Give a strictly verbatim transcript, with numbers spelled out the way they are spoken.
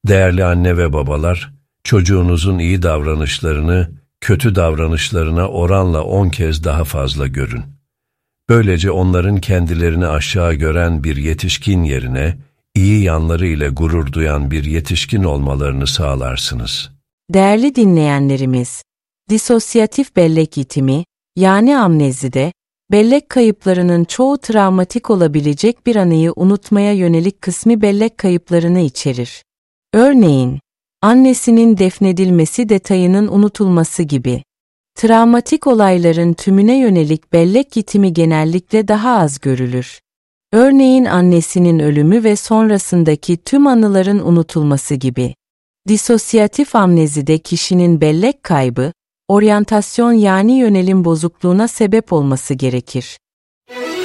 Değerli anne ve babalar, çocuğunuzun iyi davranışlarını, kötü davranışlarına oranla on kez daha fazla görün. Böylece onların kendilerini aşağı gören bir yetişkin yerine, iyi yanları ile gurur duyan bir yetişkin olmalarını sağlarsınız. Değerli dinleyenlerimiz, disosyatif bellek yitimi, yani amnezide, bellek kayıplarının çoğu travmatik olabilecek bir anıyı unutmaya yönelik kısmi bellek kayıplarını içerir. Örneğin, annesinin defnedilmesi detayının unutulması gibi. Travmatik olayların tümüne yönelik bellek yitimi genellikle daha az görülür. Örneğin annesinin ölümü ve sonrasındaki tüm anıların unutulması gibi. Disosyatif amnezide kişinin bellek kaybı, oryantasyon yani yönelim bozukluğuna sebep olması gerekir.